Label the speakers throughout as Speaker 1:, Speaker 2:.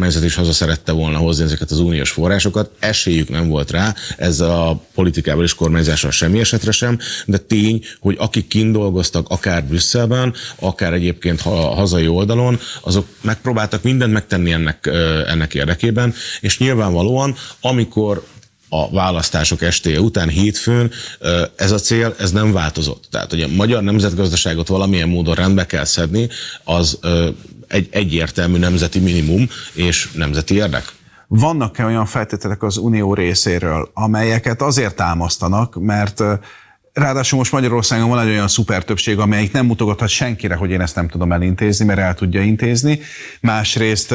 Speaker 1: kormányzat is haza szerette volna hozni ezeket az uniós forrásokat, esélyük nem volt rá, ezzel a politikával és kormányzással semmi esetre sem, de tény, hogy akik kint dolgoztak, akár Brüsszelben, akár egyébként a hazai oldalon, azok megpróbáltak mindent megtenni ennek érdekében, és nyilvánvalóan, amikor a választások estéje után hétfőn ez a cél, ez nem változott. Tehát, hogy a magyar nemzetgazdaságot valamilyen módon rendbe kell szedni, az egy egyértelmű nemzeti minimum és nemzeti érdek.
Speaker 2: Vannak-e olyan feltételek az Unió részéről, amelyeket azért támasztanak, mert ráadásul most Magyarországon van egy olyan szuper többség, amelyik nem mutogathat senkire, hogy én ezt nem tudom elintézni, mert el tudja intézni. Másrészt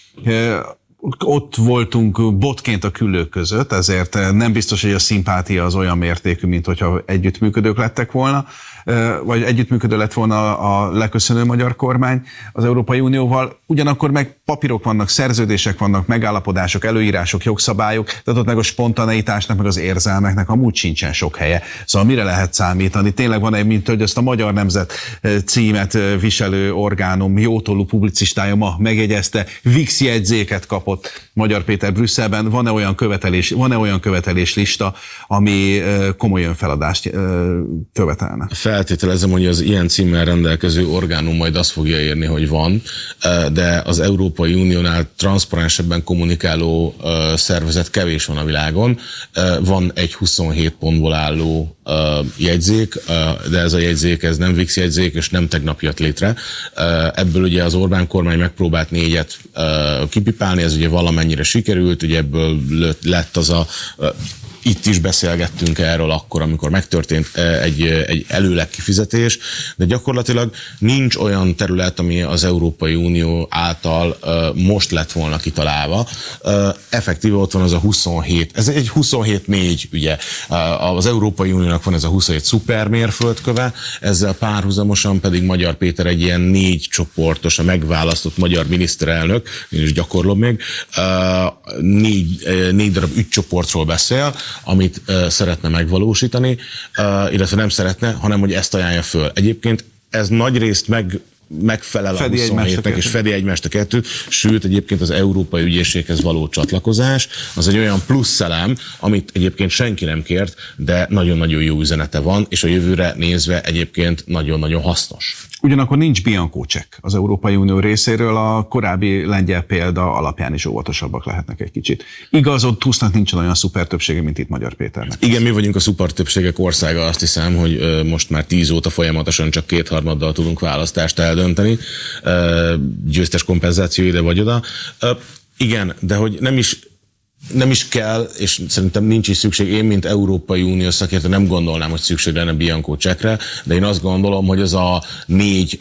Speaker 2: ott voltunk botként a küllők között, ezért nem biztos, hogy a szimpátia az olyan mértékű, mint hogyha együttműködők lettek volna, vagy együttműködő lett volna a leköszönő magyar kormány az Európai Unióval. Ugyanakkor meg papírok vannak, szerződések vannak, megállapodások, előírások, jogszabályok, tehát ott meg a spontaneitásnak, meg az érzelmeknek amúgy sincsen sok helye. Szóval mire lehet számítani? Tényleg van egy, mint hogy ezt a Magyar Nemzet címet viselő orgánum jótólú publicistája ma megjegyezte, VIX jegyzéket kapott Magyar Péter Brüsszelben. Van-e olyan követeléslista, ami komoly önfeladást követelne?
Speaker 1: Feltételezem, hogy az ilyen címmel rendelkező orgánum majd azt fogja érni, hogy van, de az Európai Uniónál transzparensebben kommunikáló szervezet kevés van a világon. Van egy 27 pontból álló jegyzék, de ez a jegyzék, ez nem VIX jegyzék, és nem tegnap jött létre. Ebből ugye az Orbán kormány megpróbált 4-et kipipálni, ez ugye valamennyire sikerült, ugye ebből lett az a itt is beszélgettünk erről akkor, amikor megtörtént egy előleg kifizetés, de gyakorlatilag nincs olyan terület, ami az Európai Unió által most lett volna kitalálva. Effektíve ott van az a 27, ez egy 27-4, ugye. Az Európai Uniónak van ez a 27 szupermérföldköve, ezzel párhuzamosan pedig Magyar Péter egy ilyen 4 csoportos, a megválasztott magyar miniszterelnök, én is gyakorlom még, 4 darab ügycsoportról beszél, amit szeretne megvalósítani, illetve nem szeretne, hanem hogy ezt ajánlja föl. Egyébként ez nagyrészt megfelel a 27-nek, és fedi egymást a kettőt, sőt egyébként az Európai Ügyészséghez való csatlakozás, az egy olyan plusz elem, amit egyébként senki nem kért, de nagyon-nagyon jó üzenete van, és a jövőre nézve egyébként nagyon-nagyon hasznos.
Speaker 2: Ugyanakkor nincs bianco csekk az Európai Unió részéről, a korábbi lengyel példa alapján is óvatosabbak lehetnek egy kicsit. Igaz, ott Tusknak nincsen olyan szuper többsége, mint itt Magyar Péternek.
Speaker 1: Igen, mi vagyunk a szuper többségek országa, azt hiszem, hogy most már 10 óta folyamatosan csak 2/3 tudunk választást eldönteni, győztes kompenzáció ide vagy oda. Igen, de hogy nem is kell, és szerintem nincs is szükség. Én, mint Európai Unió szakértő nem gondolnám, hogy szükség lenne bianco csekkre, de én azt gondolom, hogy az a 4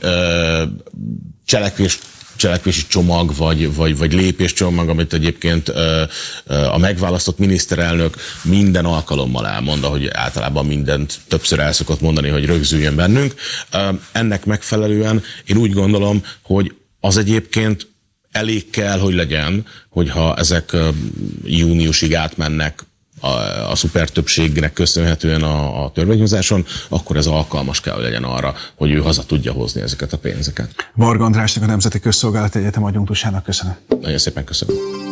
Speaker 1: cselekvési csomag, vagy lépéscsomag, amit egyébként a megválasztott miniszterelnök minden alkalommal elmond, hogy általában mindent többször el szokott mondani, hogy rögzüljön bennünk. Ennek megfelelően én úgy gondolom, hogy az egyébként elég kell, hogy legyen, hogyha ezek júniusig átmennek a szuper többségnek köszönhetően a törvényhozáson, akkor ez alkalmas kell, hogy legyen arra, hogy ő haza tudja hozni ezeket a pénzeket.
Speaker 2: Varga Andrásnak, a Nemzeti Közszolgálati Egyetem adjunktusának köszönöm.
Speaker 1: Nagyon szépen köszönöm.